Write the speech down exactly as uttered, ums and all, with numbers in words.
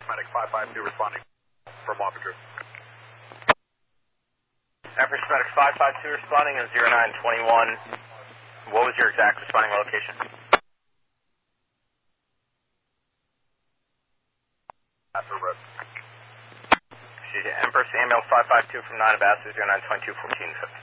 Medic five five two responding from officer. Empress Medic five five two responding in zero nine twenty-one. What was your exact responding location? After red. Empress Ambulance five five two from nine Abassu zero nine twenty-two fourteen.